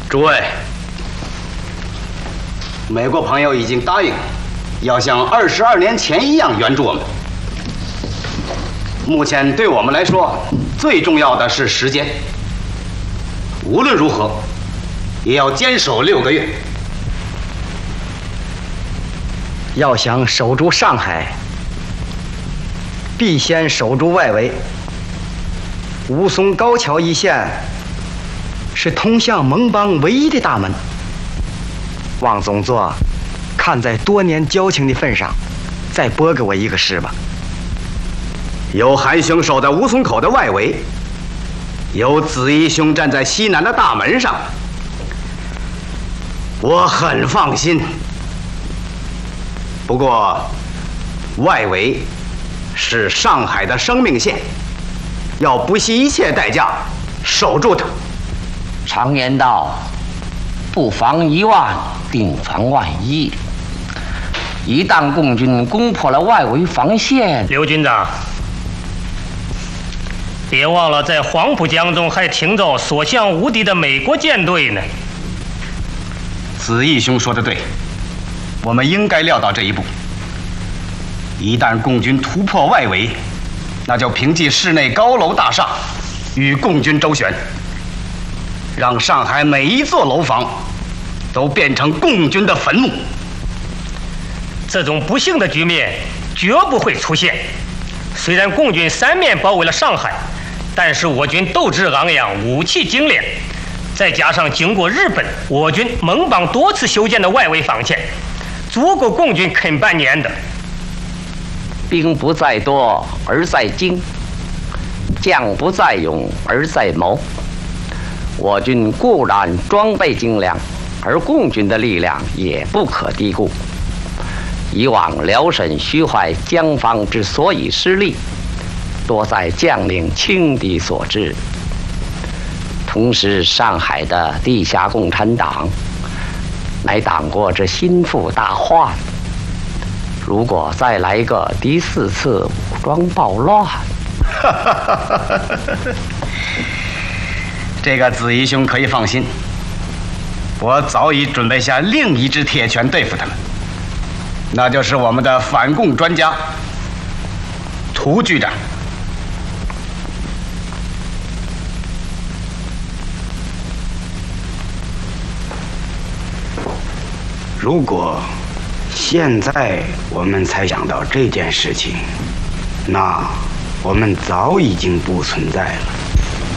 诸位，美国朋友已经答应要像22年前一样援助我们。目前对我们来说，最重要的是时间。无论如何，也要坚守6个月。 要想守住上海，必先守住外围。吴淞高桥一线是通向盟邦唯一的大门。王总座，看在多年交情的份上，再拨给我一个师吧。 有韩兄守在吴淞口的外围，有子怡兄站在西南的大门上，我很放心。不过，外围是上海的生命线，要不惜一切代价守住它。 常言道，不防1万，定防万一。一旦共军攻破了外围防线， 刘军长，别忘了在黄浦江中还停着所向无敌的美国舰队呢。 子义兄说得对，我们应该料到这一步。一旦共军突破外围，那就凭借市内高楼大厦与共军周旋，让上海每一座楼房都变成共军的坟墓。 这种不幸的局面绝不会出现。虽然共军3面包围了上海，但是我军斗志昂扬，武器精炼，再加上经过日本、我军盟邦多次修建的外围防线，足够共军啃半年的。 兵不在多而在精，将不在勇而在谋。我军固然装备精良，而共军的力量也不可低估。以往辽沈徐淮江方之所以失利，多在将领轻敌所致。同时，上海的地下共产党乃党国之心腹大患。如果再来个第4次武装暴乱， 这个子怡兄可以放心，我早已准备下另一支铁拳对付他们，那就是我们的反共专家涂局长。 如果现在我们才想到这件事情，那我们早已经不存在了。